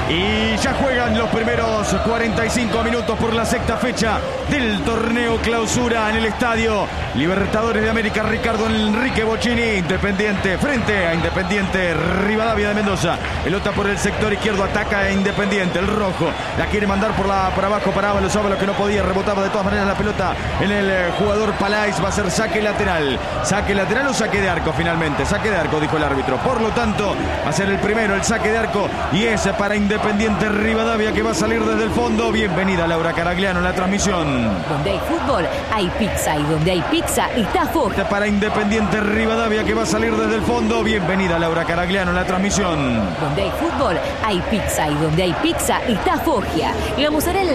Y ya juegan los primeros 45 minutos por la sexta fecha del torneo clausura en el estadio Libertadores de América Ricardo Enrique Bocchini. Independiente frente a Independiente Rivadavia de Mendoza. Pelota por el sector izquierdo, ataca a Independiente. El rojo la quiere mandar por abajo para Ábalos. Ábalos que no podía, rebotaba de todas maneras la pelota en el jugador Palais. Va a ser saque lateral. ¿Saque lateral o saque de arco finalmente? Saque de arco, dijo el árbitro. Por lo tanto, va a ser el primero, el saque de arco. Y es para Independiente Rivadavia, que va a salir desde el fondo. Bienvenida Laura Caragliano en la transmisión. Donde hay fútbol, hay pizza. Y donde hay pizza, está Foggia. Para Independiente Rivadavia, que va a salir desde el fondo. Bienvenida Laura Caragliano en la transmisión. Donde hay fútbol, hay pizza. Y donde hay pizza, está Foggia. Y la mozzarella